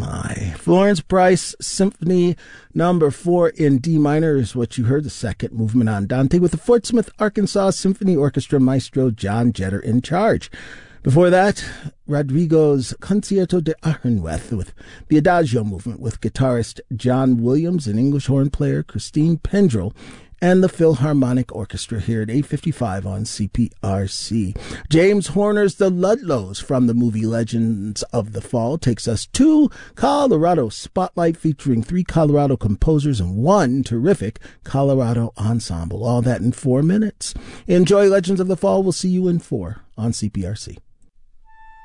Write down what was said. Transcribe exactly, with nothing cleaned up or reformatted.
my. Florence Price Symphony number four in D minor is what you heard, the second movement on Dante, with the Fort Smith, Arkansas Symphony Orchestra maestro John Jetter in charge. Before that, Rodrigo's Concierto de Aranjuez with the Adagio movement with guitarist John Williams and English horn player Christine Pendrell, and the Philharmonic Orchestra here at eight fifty-five on C P R C. James Horner's The Ludlows from the movie Legends of the Fall takes us to Colorado Spotlight, featuring three Colorado composers and one terrific Colorado ensemble. All that in four minutes. Enjoy Legends of the Fall. We'll see you in four on C P R C.